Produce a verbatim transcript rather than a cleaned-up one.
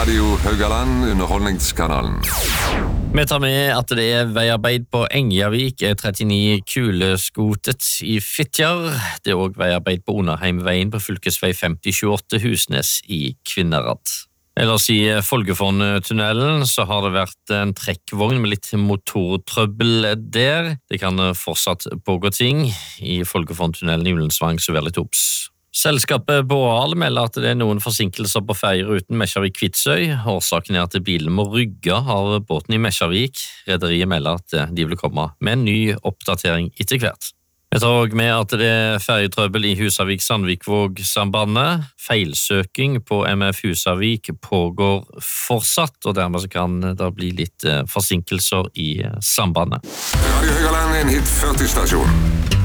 Radio Haugaland, underholdningskanalen. Vi tar med at det er veiarbeid på Engjavik, E trettini Kuleskotet i Fitjar. Det er også veiarbeid på Underheimveien på fylkesvei femti tjueåtte Husnes i Kvinnherad. Ellers i Folgefonntunnelen så har det vært en trekkvogn med litt motortrøbbel der. Det kan fortsatt pågå ting. I Folgefonntunnelen i Ullensvang så er det litt obs. Selskapet Båal melder at det er noen forsinkelser på ferjeruten Mesjavik-Kvitsøy. Årsaken er at bilen må rygge av båten i Mesjavik. Rederiet melder at de vil komme med en ny oppdatering etter hvert. Vi tar også med at det er ferjetrøbbel i Husavik-Sandvikvåg-sambandet. Feilsøking på M F Husavik pågår fortsatt, og dermed så kan det bli litt forsinkelser i sambandet. Radio Haugaland, en hit førti stasjon.